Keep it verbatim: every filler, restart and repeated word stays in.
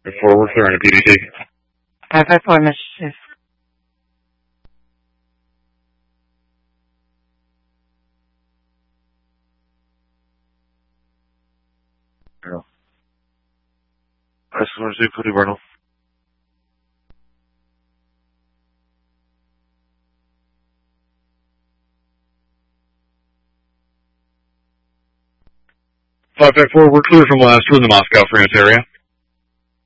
Four, we're clearing a P D T. five five four, Mister Chief. Colonel. Customer receive Cody Burnell. five five four, we're clear from last two in the Moscow, France area.